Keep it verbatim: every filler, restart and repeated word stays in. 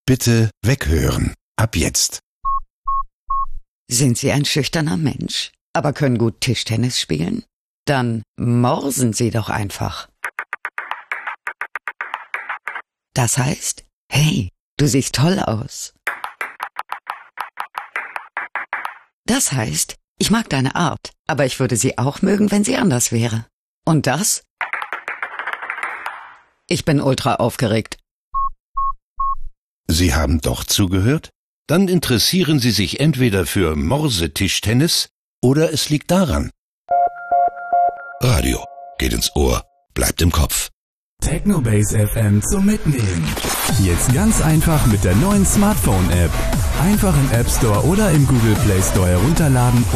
Bitte weghören. Ab jetzt. Sind Sie ein schüchterner Mensch, aber können gut Tischtennis spielen? Dann morsen Sie doch einfach. Das heißt, hey, du siehst toll aus. Das heißt, ich mag deine Art, aber ich würde sie auch mögen, wenn sie anders wäre. Und das? Ich bin ultra aufgeregt. Sie haben doch zugehört? Dann interessieren Sie sich entweder für Morsetischtennis oder es liegt daran. Radio geht ins Ohr, bleibt im Kopf. Technobase F M zum Mitnehmen. Jetzt ganz einfach mit der neuen Smartphone-App. Einfach im App Store oder im Google Play Store herunterladen